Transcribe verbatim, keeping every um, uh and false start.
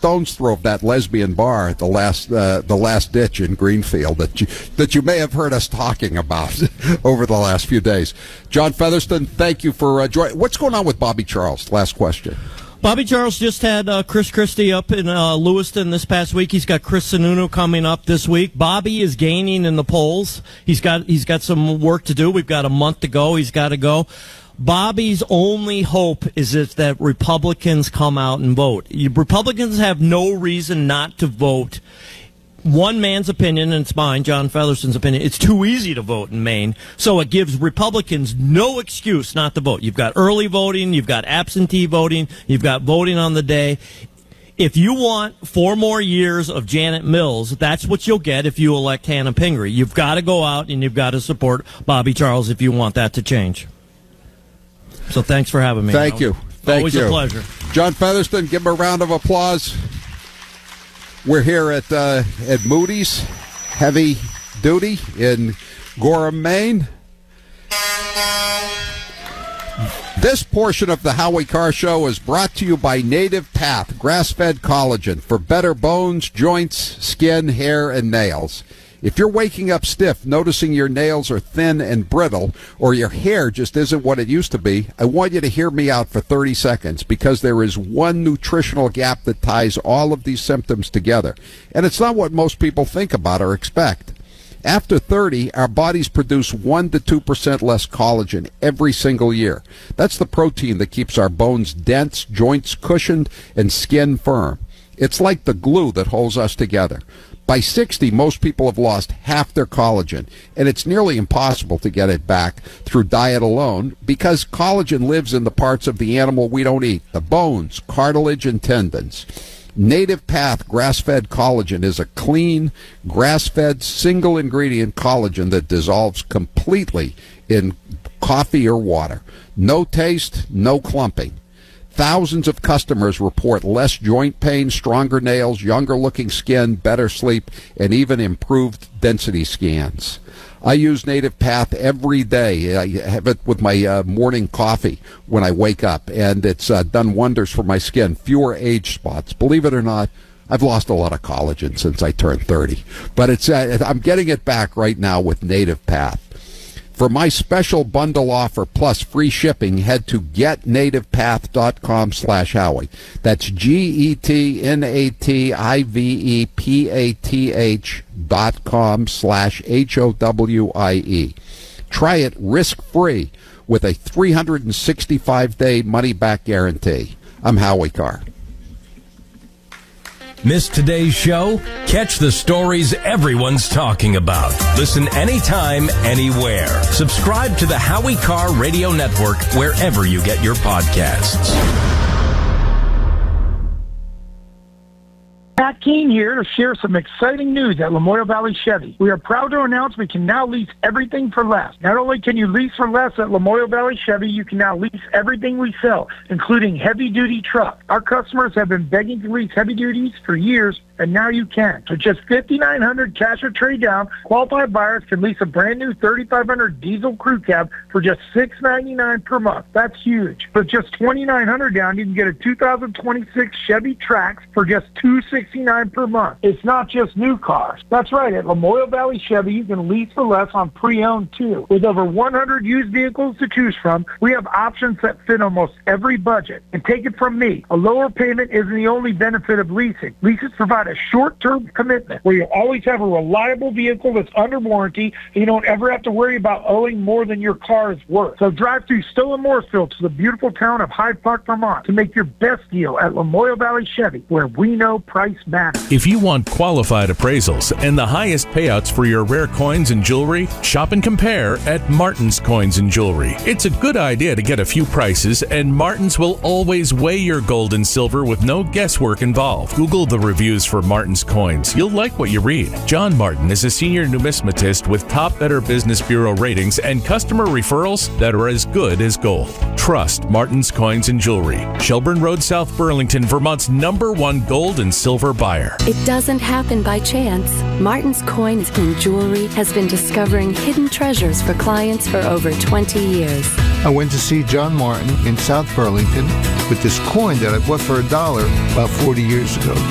stone's throw of that lesbian bar at the last uh, the last ditch in Greenfield that you, that you may have heard us talking about over the last few days. John Featherston, thank you for uh, joining. What's going on with Bobby Charles? Last question. Bobby Charles just had uh, Chris Christie up in uh, Lewiston this past week. He's got Chris Sununu coming up this week. Bobby is gaining in the polls. He's got he's got some work to do. We've got a month to go. He's got to go. Bobby's only hope is if that Republicans come out and vote. Republicans have no reason not to vote. One man's opinion, and it's mine, John Featherston's opinion, it's too easy to vote in Maine, so it gives Republicans no excuse not to vote. You've got early voting, you've got absentee voting, you've got voting on the day. If you want four more years of Janet Mills, that's what you'll get if you elect Hannah Pingree. You've got to go out and you've got to support Bobby Charles if you want that to change. So thanks for having me. Thank you. Thank Always you. a pleasure. John Featherston, give him a round of applause. We're here at uh, at Moody's Heavy Duty in Gorham, Maine. This portion of the Howie Carr Show is brought to you by Native Path grass-fed collagen for better bones, joints, skin, hair, and nails. If you're waking up stiff, noticing your nails are thin and brittle, or your hair just isn't what it used to be, I want you to hear me out for thirty seconds, because there is one nutritional gap that ties all of these symptoms together. And it's not what most people think about or expect. After thirty, our bodies produce one to two percent less collagen every single year. That's the protein that keeps our bones dense, joints cushioned, and skin firm. It's like the glue that holds us together. By sixty, most people have lost half their collagen, and it's nearly impossible to get it back through diet alone, because collagen lives in the parts of the animal we don't eat, the bones, cartilage, and tendons. Native Path grass-fed collagen is a clean, grass-fed, single-ingredient collagen that dissolves completely in coffee or water. No taste, no clumping. Thousands of customers report less joint pain, stronger nails, younger-looking skin, better sleep, and even improved density scans. I use Native Path every day. I have it with my uh, morning coffee when I wake up, and it's uh, done wonders for my skin. Fewer age spots. Believe it or not, I've lost a lot of collagen since I turned thirty. But it's uh, I'm getting it back right now with Native Path. For my special bundle offer plus free shipping, head to getnativepath.com slash Howie. That's G-E-T-N-A-T-I-V-E-P-A-T-H dot com slash H O W I E. Try it risk-free with a three hundred sixty-five day money-back guarantee. I'm Howie Carr. Missed today's show? Catch the stories everyone's talking about. Listen anytime, anywhere. Subscribe to the Howie Carr Radio Network wherever you get your podcasts. Pat Keene here to share some exciting news at Lamoille Valley Chevy. We are proud to announce we can now lease everything for less. Not only can you lease for less at Lamoille Valley Chevy, you can now lease everything we sell, including heavy-duty trucks. Our customers have been begging to lease heavy duties for years, and now you can. For just five thousand nine hundred dollars cash or trade down, qualified buyers can lease a brand new thirty-five hundred diesel crew cab for just six dollars and ninety-nine cents per month. That's huge. For just two thousand nine hundred dollars down, you can get a two thousand twenty-six Chevy Trax for just two hundred sixty-nine dollars per month. It's not just new cars. That's right. At Lamoille Valley Chevy, you can lease for less on pre-owned too. With over one hundred used vehicles to choose from, we have options that fit almost every budget. And take it from me, a lower payment isn't the only benefit of leasing. Leases provide a short-term commitment where you always have a reliable vehicle that's under warranty, and you don't ever have to worry about owing more than your car is worth. So drive through Stowe and Morrisville to the beautiful town of Hyde Park, Vermont to make your best deal at Lamoille Valley Chevy, where we know price matters. If you want qualified appraisals and the highest payouts for your rare coins and jewelry, shop and compare at Martin's Coins and Jewelry. It's a good idea to get a few prices, and Martin's will always weigh your gold and silver with no guesswork involved. Google the reviews for Martin's Coins. You'll like what you read. John Martin is a senior numismatist with top Better Business Bureau ratings and customer referrals that are as good as gold. Trust Martin's Coins and Jewelry. Shelburne Road, South Burlington, Vermont's number one gold and silver buyer. It doesn't happen by chance. Martin's Coins and Jewelry has been discovering hidden treasures for clients for over twenty years. I went to see John Martin in South Burlington with this coin that I bought for a dollar about forty years ago.